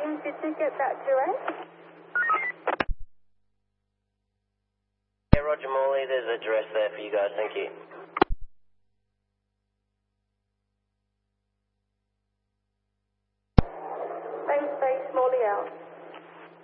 James, did you get that correct? Yeah, Roger Morley, there's a address there for you guys, thank you. Thanks, Base, Morley out.